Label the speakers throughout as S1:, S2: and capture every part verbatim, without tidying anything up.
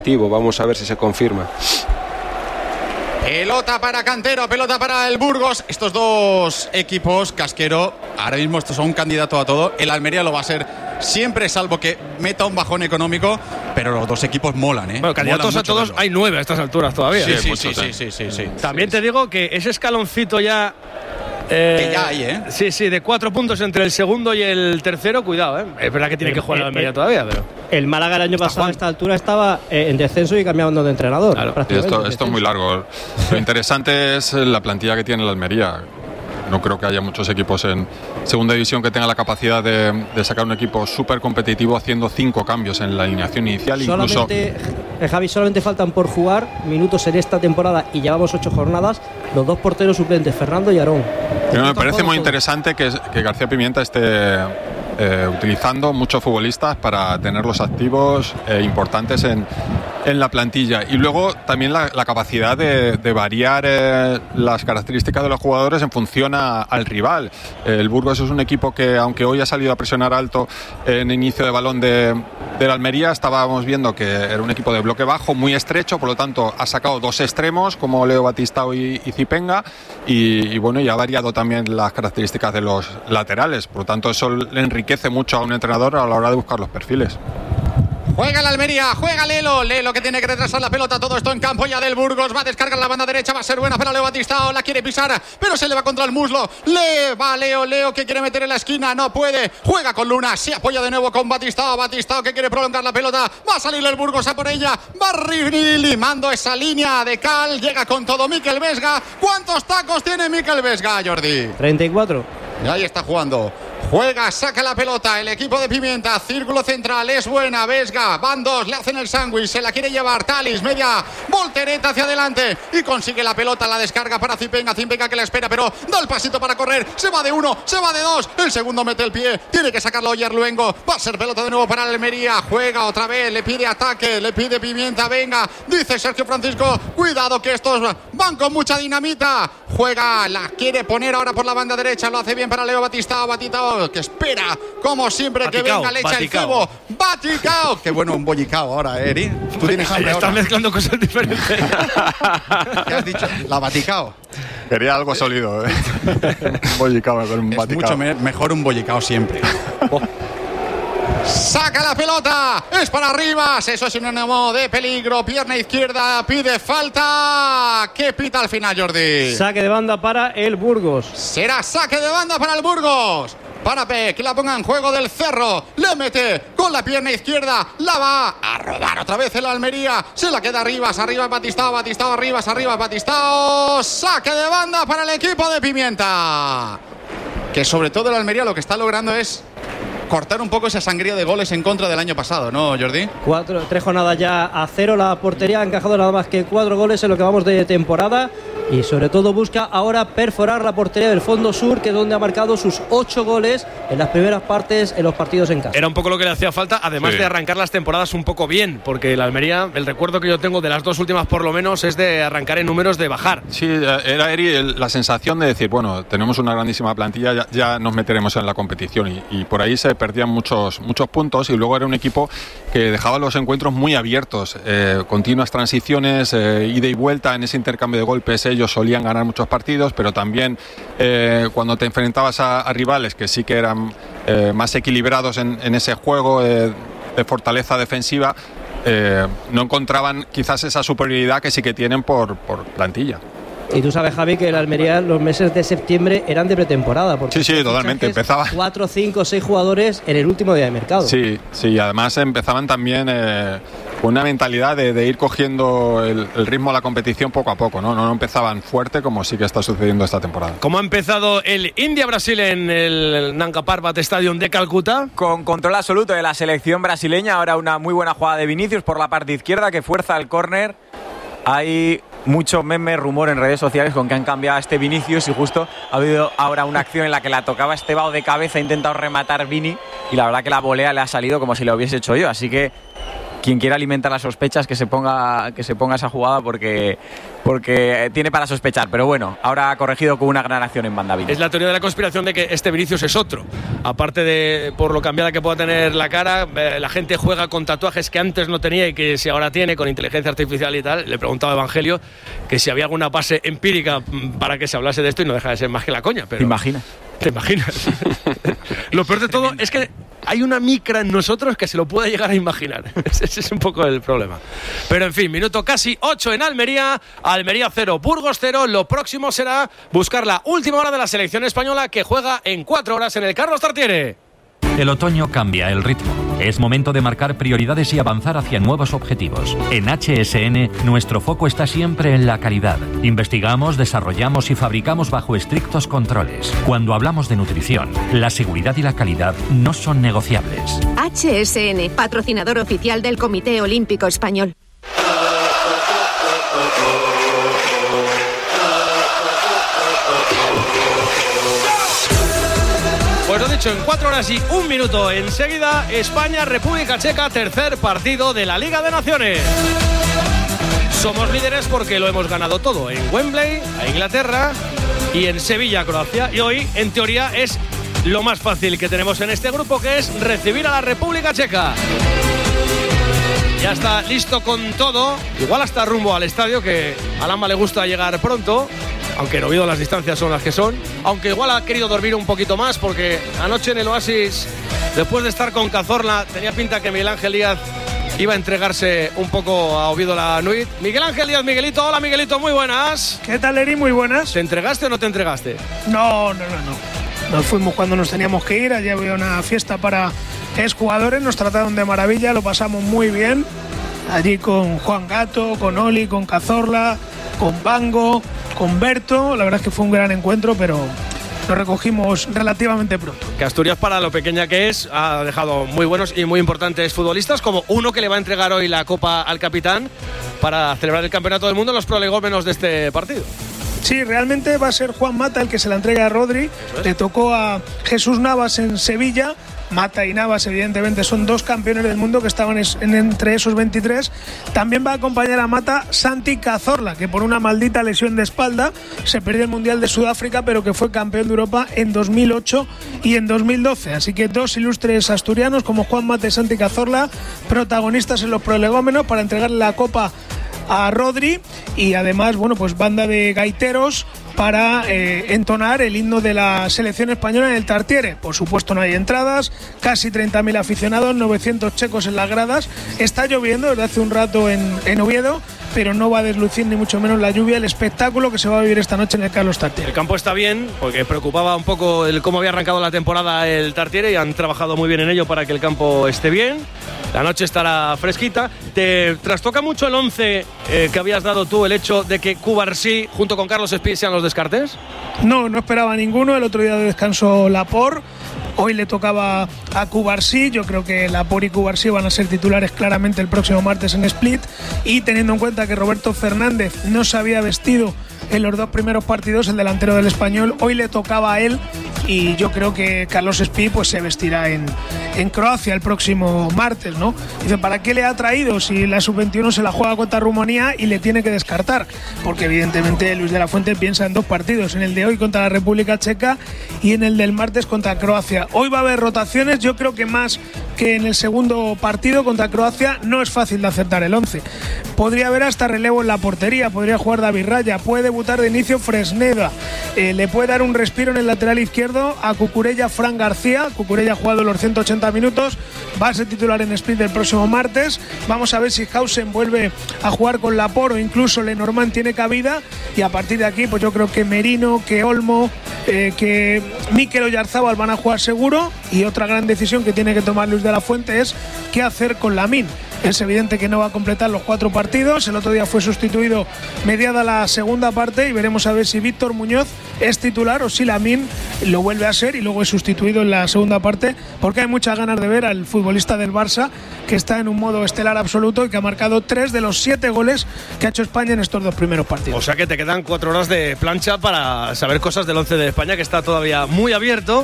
S1: Vamos a ver si se confirma.
S2: Pelota para Cantero, pelota para el Burgos. Estos dos equipos, Casquero, ahora mismo estos son un candidato a todo. El Almería lo va a ser siempre, salvo que meta un bajón económico. Pero los dos equipos molan, ¿eh?
S3: Bueno, candidatos a todos
S2: verlo.
S3: Hay nueve a estas alturas todavía.
S2: Sí, sí,
S3: muchos,
S2: sí,
S3: ¿eh?
S2: sí, sí, sí, sí.
S3: También
S2: sí,
S3: te
S2: sí.
S3: digo que ese escaloncito ya... Eh,
S2: que ya hay, ¿eh?
S3: Sí, sí, de cuatro puntos entre el segundo y el tercero, cuidado, ¿eh? Es verdad que tiene que jugar el Almería todavía, pero...
S4: El Málaga el año pasado a esta altura estaba eh, en descenso y cambiando de entrenador.
S3: Claro.
S5: Y esto, esto es muy largo. Lo interesante es la plantilla que tiene el Almería. No creo que haya muchos equipos en segunda división que tengan la capacidad de, de sacar un equipo súper competitivo haciendo cinco cambios en la alineación inicial.
S4: Solamente,
S5: incluso
S4: eh, Javi, solamente faltan por jugar minutos en esta temporada y llevamos ocho jornadas los dos porteros suplentes, Fernando y Aarón.
S5: Pero me parece muy interesante que, que García Pimienta esté eh, utilizando muchos futbolistas para tenerlos activos e importantes en, en la plantilla. Y luego también la, la capacidad de, de variar eh, las características de los jugadores en función a, al rival. El Burgos es un equipo que, aunque hoy ha salido a presionar alto en inicio de balón de, de la Almería, estábamos viendo que era un equipo de bloque bajo, muy estrecho, por lo tanto ha sacado dos extremos como Leo Batistao y, y Zipenga y, y bueno, y ha variado también las características de los laterales, por lo tanto eso le enriquece mucho a un entrenador a la hora de buscar los perfiles.
S2: Juega el Almería, juega Lelo, Lelo que tiene que retrasar la pelota, todo esto en campo ya del Burgos, va a descargar la banda derecha, va a ser buena para Leo Batistao, la quiere pisar, pero se le va contra el muslo, le va Leo, Leo que quiere meter en la esquina, no puede, juega con Luna, se apoya de nuevo con Batistao, Batistao que quiere prolongar la pelota, va a salir el Burgos a por ella, va limando esa línea de cal, llega con todo Mikel Vesga, ¿cuántos tacos tiene Mikel Vesga, Jordi?
S4: treinta y cuatro.
S2: Y ahí está jugando. Juega, saca la pelota, el equipo de Pimienta, círculo central, es buena, Vesga, van dos, le hacen el sándwich, se la quiere llevar Talis, media voltereta hacia adelante y consigue la pelota, la descarga para Zipenga, Zipenga que la espera, pero da el pasito para correr, se va de uno, se va de dos, el segundo mete el pie, tiene que sacarlo Yerluengo, va a ser pelota de nuevo para el Almería, juega otra vez, le pide ataque, le pide Pimienta, venga, dice Sergio Francisco, cuidado que estos van con mucha dinamita, juega, la quiere poner ahora por la banda derecha, lo hace bien para Leo Batistao, Batistao que espera, como siempre, Baticao, que venga, le echa el cebo. Baticao. Qué bueno un bollicao ahora, ¿eh, Eri? Tú tienes hambre
S3: Estás mezclando cosas diferentes.
S2: ¿Qué has dicho? La Baticao.
S5: Quería algo sólido, ¿eh? Un bollicao con un
S2: es
S5: baticao.
S2: mucho me- mejor un bollicao siempre. Oh. Saca la pelota, es para Rivas, eso es sinónimo de peligro, pierna izquierda, pide falta, ¿qué pita al final, Jordi?
S4: Saque de banda para el Burgos.
S2: Será saque de banda para el Burgos. Para P, que la ponga en juego del Cerro, le mete con la pierna izquierda, la va a robar otra vez el Almería, se la queda Rivas, arriba Batistao, Batistao, arriba, arriba Batistao, saque de banda para el equipo de Pimienta, que sobre todo el Almería lo que está logrando es cortar un poco esa sangría de goles en contra del año pasado, ¿no, Jordi?
S4: Cuatro, tres jornadas ya a cero, la portería ha encajado nada más que cuatro goles en lo que vamos de temporada y sobre todo busca ahora perforar la portería del Fondo Sur, que es donde ha marcado sus ocho goles en las primeras partes en los partidos en casa.
S3: Era un poco lo que le hacía falta, además
S5: sí.
S3: de arrancar las temporadas un poco bien, porque el Almería, el recuerdo que yo tengo de las dos últimas por lo menos es de arrancar en números de bajar.
S5: Sí, era Eri el, la sensación de decir, bueno, tenemos una grandísima plantilla, ya, ya nos meteremos en la competición y, y por ahí se perdían muchos, muchos puntos y luego era un equipo que dejaba los encuentros muy abiertos, eh, continuas transiciones, eh, ida y vuelta en ese intercambio de golpes, ellos solían ganar muchos partidos, pero también eh, cuando te enfrentabas a, a rivales que sí que eran eh, más equilibrados en, en ese juego eh, de fortaleza defensiva, eh, no encontraban quizás esa superioridad que sí que tienen por, por plantilla.
S4: Y tú sabes, Javi, que el Almería los meses de septiembre eran de pretemporada. Porque
S5: sí, sí, totalmente. Empezaba.
S4: Cuatro, cinco, seis jugadores en el último día de mercado.
S5: Sí, sí. Además empezaban también eh, con una mentalidad de, de ir cogiendo el, el ritmo de la competición poco a poco, ¿no? No empezaban fuerte como sí que está sucediendo esta temporada.
S3: ¿Cómo ha empezado el India-Brasil en el Nanga Parbat Stadium de Calcuta?
S6: Con control absoluto de la selección brasileña. Ahora una muy buena jugada de Vinicius por la parte izquierda que fuerza el córner. Hay mucho meme, rumor en redes sociales con que han cambiado a este Vinicius y justo ha habido ahora una acción en la que la tocaba Estevao de cabeza, ha intentado rematar Vini y la verdad que la volea le ha salido como si lo hubiese hecho yo, así que quien quiera alimentar las sospechas que se ponga, que se ponga esa jugada porque, porque tiene para sospechar. Pero bueno, ahora ha corregido con una gran acción en banda.
S3: Es la teoría de la conspiración de que este Vinicius es otro. Aparte de por lo cambiada que pueda tener la cara, la gente juega con tatuajes que antes no tenía y que si ahora tiene, con inteligencia artificial y tal. Le preguntaba a Evangelio que si había alguna base empírica para que se hablase de esto y no deja de ser más que la coña. Pero...
S6: ¿Te imaginas?
S3: ¿Te imaginas? Lo peor de todo es que hay una micra en nosotros que se lo puede llegar a imaginar. Ese es un poco el problema. Pero en fin, minuto casi ocho en Almería. Almería cero, Burgos cero. Lo próximo será buscar la última hora de la selección española, que juega en cuatro horas en el Carlos Tartiere.
S7: El otoño cambia el ritmo. Es momento de marcar prioridades y avanzar hacia nuevos objetivos. En H S N, nuestro foco está siempre en la calidad. Investigamos, desarrollamos y fabricamos bajo estrictos controles. Cuando hablamos de nutrición, la seguridad y la calidad no son negociables.
S8: H S N, patrocinador oficial del Comité Olímpico Español.
S3: Pues lo dicho, en cuatro horas y un minuto enseguida, España, República Checa, tercer partido de la Liga de Naciones. Somos líderes porque lo hemos ganado todo en Wembley, a Inglaterra y en Sevilla, Croacia. Y hoy, en teoría, es lo más fácil que tenemos en este grupo, que es recibir a la República Checa. Ya está listo con todo, igual hasta rumbo al estadio, que a Lama le gusta llegar pronto. Aunque en Oviedo las distancias son las que son. Aunque igual ha querido dormir un poquito más, porque anoche en el Oasis, después de estar con Cazorla, tenía pinta que Miguel Ángel Díaz iba a entregarse un poco a Oviedo la nuit. Miguel Ángel Díaz, Miguelito. Hola, Miguelito, muy buenas.
S9: ¿Qué tal, Eri? Muy buenas.
S3: ¿Te entregaste o no te entregaste?
S9: No, no, no, no. Nos fuimos cuando nos teníamos que ir. Allí había una fiesta para exjugadores. Nos trataron de maravilla, lo pasamos muy bien. Allí con Juan Gato, con Oli, con Cazorla, con Bango, con Berto. La verdad es que fue un gran encuentro, pero lo recogimos relativamente pronto.
S3: Que Asturias, para lo pequeña que es, ha dejado muy buenos y muy importantes futbolistas, como uno que le va a entregar hoy la Copa al capitán para celebrar el Campeonato del Mundo en los prolegómenos de este partido.
S9: Sí, realmente va a ser Juan Mata el que se la entrega a Rodri. Le tocó a Jesús Navas en Sevilla. Mata y Navas, evidentemente, son dos campeones del mundo que estaban en, entre esos veintitrés. También va a acompañar a Mata Santi Cazorla, que por una maldita lesión de espalda se perdió el Mundial de Sudáfrica, pero que fue campeón de Europa en dos mil ocho y en dos mil doce. Así que dos ilustres asturianos como Juan Mata y Santi Cazorla, protagonistas en los prolegómenos para entregarle la Copa a Rodri. Y además, bueno, pues banda de gaiteros para eh, entonar el himno de la selección española en el Tartiere. Por supuesto, no hay entradas, casi treinta mil aficionados, novecientos checos en las gradas. Está lloviendo desde hace un rato en, en Oviedo, pero no va a deslucir ni mucho menos la lluvia, el espectáculo que se va a vivir esta noche en el Carlos Tartiere.
S3: El campo está bien, porque preocupaba un poco el cómo había arrancado la temporada el Tartiere, y han trabajado muy bien en ello para que el campo esté bien. La noche estará fresquita. ¿Te trastoca mucho el once eh, que habías dado tú, el hecho de que Cubarsí junto con Carlos Espí sean los descartes?
S9: No, no esperaba ninguno. El otro día de descanso Laporte. Hoy le tocaba a Cubarsí. Yo creo que Laporte y Cubarsí van a ser titulares claramente el próximo martes en Split. Y teniendo en cuenta que Roberto Fernández no se había vestido en los dos primeros partidos, el delantero del Español, hoy le tocaba a él. Y yo creo que Carlos Espí pues se vestirá en, en Croacia el próximo martes, ¿no? Dice, ¿para qué le ha traído si la sub veintiuno se la juega contra Rumanía y le tiene que descartar? Porque evidentemente Luis de la Fuente piensa en dos partidos, en el de hoy contra la República Checa y en el del martes contra Croacia. Hoy va a haber rotaciones, yo creo que más que en el segundo partido contra Croacia. No es fácil de acertar el once. Podría haber hasta relevo en la portería, podría jugar David Raya, puede debutar de inicio Fresneda, eh, le puede dar un respiro en el lateral izquierdo a Cucurella Fran García. Cucurella ha jugado los ciento ochenta minutos, va a ser titular en Split el próximo martes. Vamos a ver si Hausen vuelve a jugar con Laporte o incluso Lenormand tiene cabida, y a partir de aquí pues yo creo que Merino, que Olmo, eh, que Mikel Oyarzábal van a jugar seguro. Y otra gran decisión que tiene que tomar Luis de la Fuente es qué hacer con Lamine. Es evidente que no va a completar los cuatro partidos. El otro día fue sustituido mediada la segunda parte y veremos a ver si Víctor Muñoz es titular o si Lamine lo vuelve a ser y luego es sustituido en la segunda parte, porque hay muchas ganas de ver al futbolista del Barça, que está en un modo estelar absoluto y que ha marcado tres de los siete goles que ha hecho España en estos dos primeros partidos.
S3: O sea que te quedan cuatro horas de plancha para saber cosas del once de España, que está todavía muy abierto.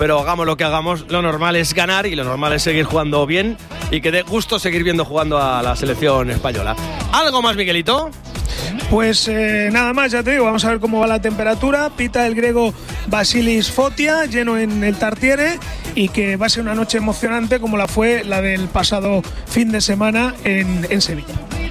S3: pero hagamos lo que hagamos, lo normal es ganar y lo normal es seguir jugando bien y que dé gusto seguir viendo jugando a la selección española. ¿Algo más, Miguelito?
S9: Pues eh, nada más, ya te digo, vamos a ver cómo va la temperatura. Pita el griego Vasilis Fotia, lleno en el Tartiere, y que va a ser una noche emocionante como la fue la del pasado fin de semana en, en Sevilla.